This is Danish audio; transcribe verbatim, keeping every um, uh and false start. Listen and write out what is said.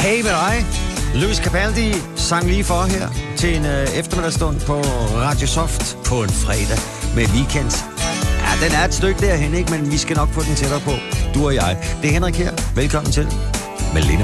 Hey med dig. Louis Capaldi sang lige for her til en øh, eftermiddagsstund på Radio Soft på en fredag med Weekend. Ja, den er et stykke derhen, ikke? Men vi skal nok få den tættere på, du og jeg. Det er Henrik her. Velkommen til med Lene